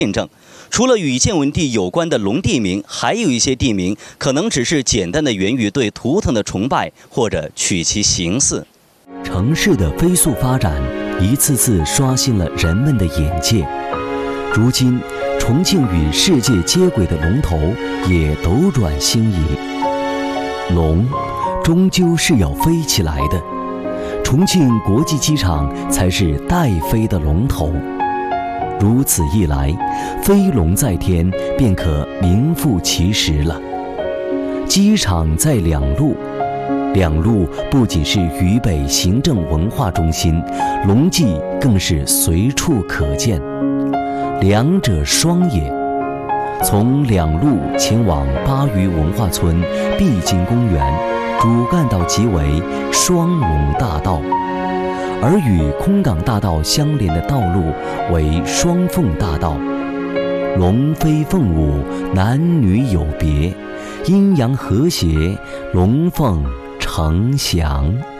验证。除了与建文帝有关的龙地名，还有一些地名可能只是简单的源于对图腾的崇拜，或者取其形似。 城市的飞速发展，一次次刷新了人们的眼界。如今，重庆与世界接轨的龙头也斗转星移。龙，终究是要飞起来的。重庆国际机场才是待飞的龙头。如此一来，飞龙在天便可名副其实了。机场在两路，两路不仅是渝北行政文化中心，龙迹更是随处可见，两者双也。从两路前往巴渝文化村必经公园，主干道即为双龙大道。而与空港大道相连的道路为双凤大道，龙飞凤舞，男女有别，阴阳和谐，龙凤呈祥。